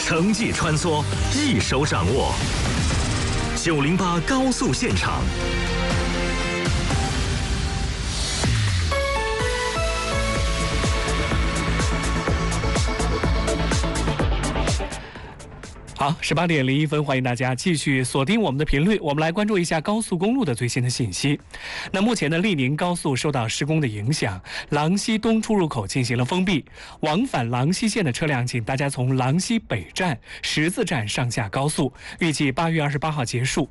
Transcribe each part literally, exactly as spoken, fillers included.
城际穿梭，一手掌握。九零八高速现场。 好，十八点零一分，欢迎大家继续锁定我们的频率。我们来关注一下高速公路的最新的信息。那目前呢，利宁高速受到施工的影响，郎西东出入口进行了封闭，往返郎西线的车辆，请大家从郎西北站、十字站上下高速，预计八月二十八号结束。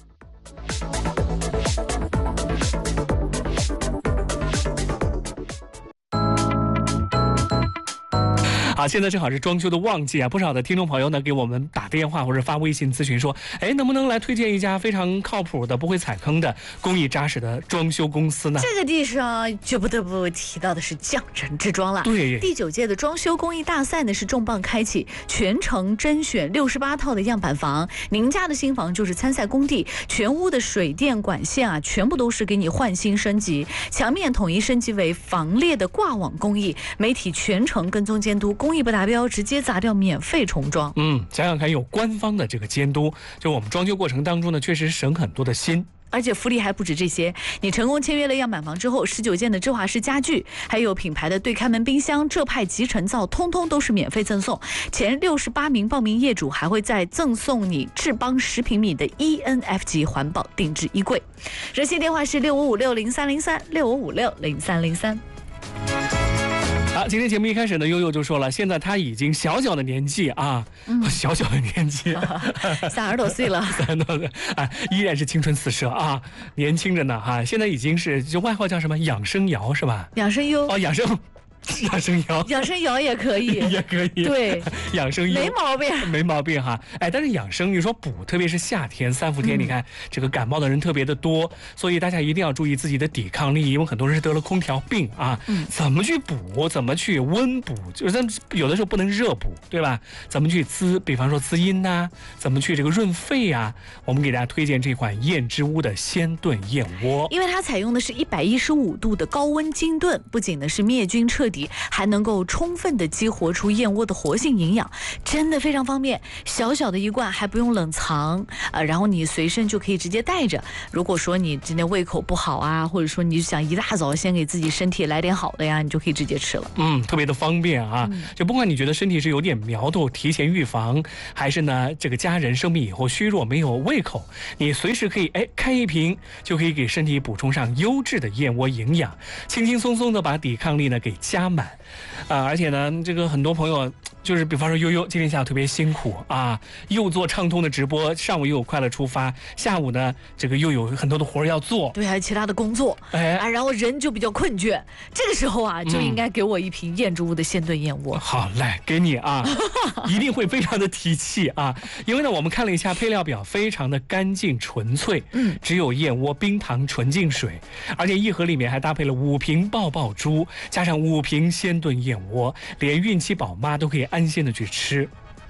好，现在正好是装修的旺季啊，不少的听众朋友呢给我们打电话或者发微信咨询说，哎，能不能来推荐一家非常靠谱的、不会踩坑的、工艺扎实的装修公司呢？ 这个地上就不得不提到的是匠人之装了。 对， 第九届的装修工艺大赛呢是重磅开启，全程甄选六十八套的样板房。您家的新房就是参赛工地，全屋的水电管线啊，全部都是给你换新升级，墙面统一升级为防裂的挂网工艺，媒体全程跟踪监督。工艺不达标，直接砸掉，免费重装。 嗯，想想看，有官方的这个监督，就我们装修过程当中呢，确实省很多的心。 而且福利还不止这些，你成功签约了样板房之后，十九件的芝华士家具，还有品牌的对开门冰箱、浙派集成灶，通通都是免费赠送。前六十八名报名业主还会再赠送你智邦十平米的 E N F 级环保定制衣柜。热线电话是六五五六零三零三六五五六零三零三。 好，今天节目一开始呢，悠悠就说了，现在他已经小小的年纪啊，嗯、小小的年纪， 三十多岁了， 三十多岁啊，依然是青春四射啊，年轻着呢哈、啊。现在已经是就外号叫什么养生瑶是吧？ 养生优哦，养生。养生瑶， 养生瑶也可以， 也可以， 对， 养生没毛病， 没毛病哈。哎，但是养生，你说补，特别是夏天三伏天，嗯、你看这个感冒的人特别的多，所以大家一定要注意自己的抵抗力，因为很多人是得了空调病啊。嗯，怎么去补？怎么去温补？就是有的时候不能热补，对吧？怎么去滋？比方说滋阴呐、啊，怎么去这个润肺呀、啊？我们给大家推荐这款燕之屋的鲜炖燕窝， 因为它采用的是一百一十五度的高温精炖，不仅呢是灭菌彻底，还能够充分的激活出燕窝的活性营养，真的非常方便。小小的一罐还不用冷藏，呃，然后你随身就可以直接带着。如果说你今天胃口不好啊，或者说你想一大早先给自己身体来点好的呀，你就可以直接吃了。 嗯，特别的方便啊！嗯、就不管你觉得身体是有点苗头，提前预防，还是呢这个家人生病以后虚弱没有胃口，你随时可以哎开一瓶，就可以给身体补充上优质的燕窝营养，轻轻松松的把抵抗力呢给加满。啊，而且呢，这个很多朋友就是，比方说悠悠今天下午特别辛苦啊，又做畅通的直播，上午又有快乐出发，下午呢，这个又有很多的活要做， 对，还有其他的工作，哎啊，然后人就比较困倦，这个时候啊，就应该给我一瓶燕之屋的鲜炖燕窝。 嗯、好，来给你啊，一定会非常的提气啊，因为呢，我们看了一下配料表，非常的干净纯粹，嗯，只有燕窝、冰糖、纯净水，而且一盒里面还搭配了五瓶爆爆珠，加上五瓶鲜炖燕窝，连孕期宝妈都可以安心的去吃。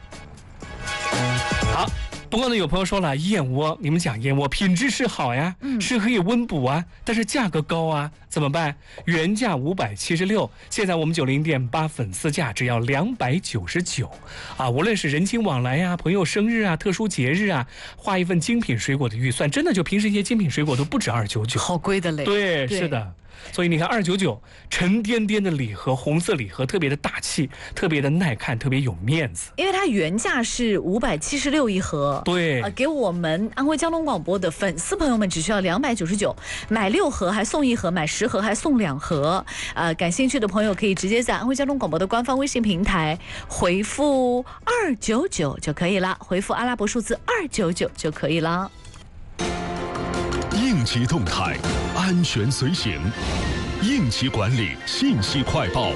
好，不过呢，有朋友说了，燕窝，你们讲燕窝品质是好呀，嗯，是可以温补啊，但是价格高啊，怎么办？原价五百七十六，现在我们九零点八粉丝价只要两百九十九，啊，无论是人情往来呀、朋友生日啊、特殊节日啊，花一份精品水果的预算，真的就平时一些精品水果都不止二九九， 好贵的嘞。 对，是的。所以你看，二九九沉甸甸的礼盒，红色礼盒，特别的大气，特别的耐看，特别有面子。 因为它原价是五百七十六一盒， 对， 呃，给我们安徽交通广播的粉丝朋友们只需要两百九十九，买六盒还送一盒，买十盒还送两盒。呃，感兴趣的朋友可以直接在安徽交通广播的官方微信平台回复二九九就可以了，回复阿拉伯数字二九九就可以了。 应急动态，安全随行，应急管理信息快报。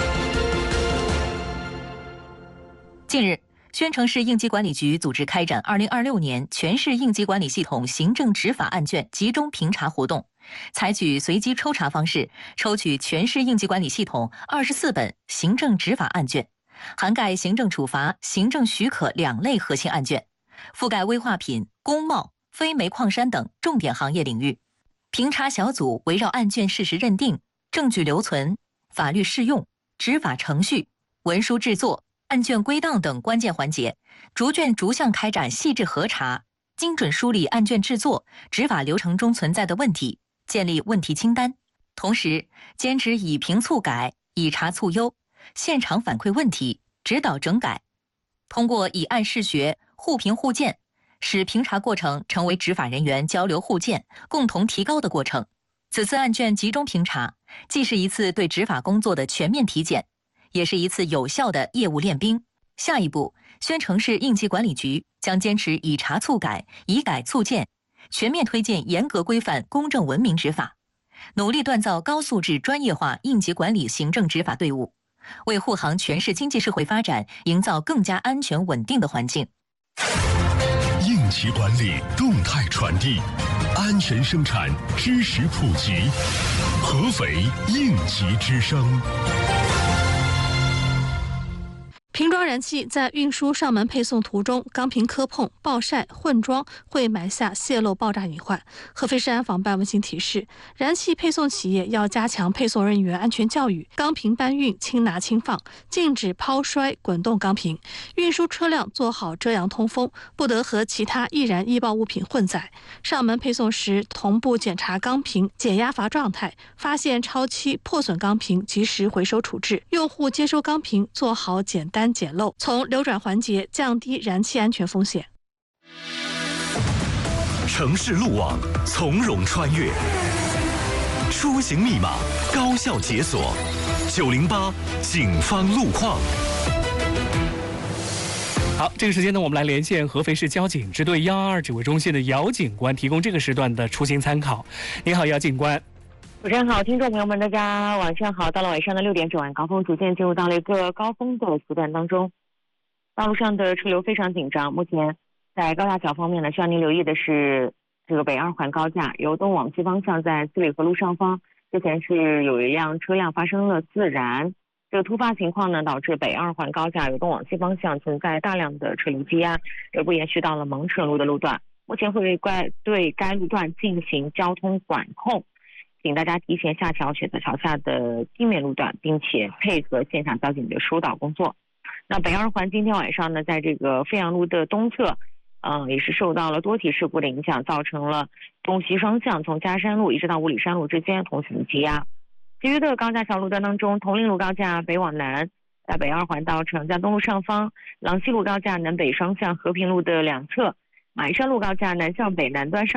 近日，宣城市应急管理局组织开展二零二六年全市应急管理系统行政执法案卷集中评查活动，采取随机抽查方式，抽取全市应急管理系统二十四本行政执法案卷，涵盖行政处罚、行政许可两类核心案卷，覆盖危化品、工贸、非煤矿山等重点行业领域。评查小组围绕案卷事实认定、证据留存、法律适用、执法程序、文书制作、 案卷归档等关键环节，逐卷逐项开展细致核查，精准梳理案卷制作、执法流程中存在的问题，建立问题清单。同时，坚持以评促改、以查促优，现场反馈问题，指导整改。通过以案试学、互评互鉴，使评查过程成为执法人员交流互鉴、共同提高的过程。此次案卷集中评查，既是一次对执法工作的全面体检，也是一次有效的业务练兵。下一步，宣城市应急管理局将坚持以查促改、以改促鉴，全面推进严格规范、公正文明执法，努力锻造高素质专业化应急管理行政执法队伍，为护航全市经济社会发展营造更加安全稳定的环境。 应急管理动态传递，安全生产知识普及，合肥应急之声。 瓶装燃气在运输上门配送途中，钢瓶磕碰、暴晒、混装会埋下泄漏爆炸隐患。合肥市安防办温馨提示：燃气配送企业要加强配送人员安全教育，钢瓶搬运轻拿轻放，禁止抛摔滚动钢瓶。运输车辆做好遮阳通风，不得和其他易燃易爆物品混载。上门配送时，同步检查钢瓶减压阀状态，发现超期破损钢瓶及时回收处置。用户接收钢瓶做好简单简漏，从流转环节降低燃气安全风险。 城市路网从容穿越，出行密码高效解锁。九零八警方路况。 好，这个时间呢，我们来连线合肥市交警支队一二二指挥中心的姚警官，提供这个时段的出行参考。你好，姚警官。 主持人好，听众朋友们，大家晚上好。到了晚上的六点整，晚高峰逐渐进入到了一个高峰的时段当中，道路上的车流非常紧张。目前在高架桥方面呢，需要您留意的是这个北二环高架由东往西方向，在四里河路上方，之前是有一辆车辆发生了自燃，这个突发情况呢，导致北二环高架由东往西方向存在大量的车流积压，逐步延续到了蒙城路的路段。目前会对该路段进行交通管控。请大家提前下桥，选择桥下的地面路段，并且配合现场交警的疏导工作。那北二环今天晚上呢，在这个飞扬路的东侧，嗯、呃，也是受到了多起事故的影响，造成了东西双向从嘉山路一直到五里山路之间通行积压。其余的高架桥路段当中，铜陵路高架北往南，在北二环到长江东路上方，郎西路高架南北双向和平路的两侧，马鞍山路高架南向北南端上